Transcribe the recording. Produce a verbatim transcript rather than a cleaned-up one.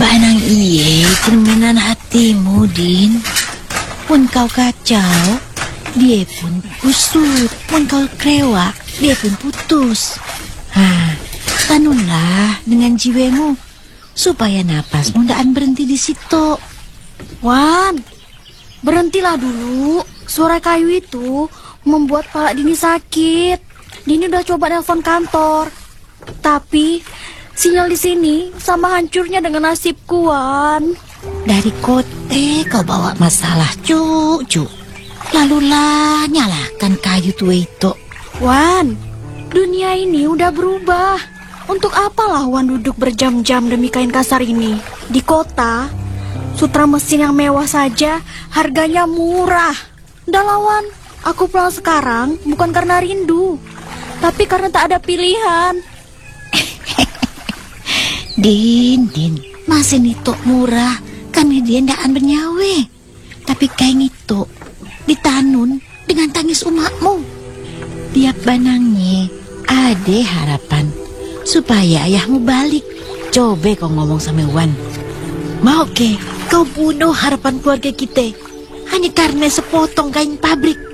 Banang iye cerminan hatimu, Din. Pun kau kacau, dia pun kusut. Pun kau krewak, dia pun putus. Hah, tanunlah dengan jiwamu supaya napasmu tidak berhenti di situ. Wan, berhentilah dulu. Suara kayu itu membuat kepala Dini sakit. Dini udah coba nelpon kantor, tapi sinyal di sini sama hancurnya dengan nasibku, Wan. Dari kote kau bawa masalah, cucu. Lalulah nyalakan kayu tua itu. Wan, dunia ini udah berubah. Untuk apalah Wan duduk berjam-jam demi kain kasar ini? Di kota, sutra mesin yang mewah saja harganya murah. Udah lah, Wan, aku pulang sekarang bukan karena rindu, tapi karena tak ada pilihan. Din, Din, mesin itu murah, kami dia ndaan bernyawe. Tapi kain itu ditanun dengan tangis umakmu. Tiap banangnya ada harapan supaya ayahmu balik. Coba kau ngomong sama Wan. Mau ke kau bunuh harapan keluarga kita hanya karena sepotong kain pabrik?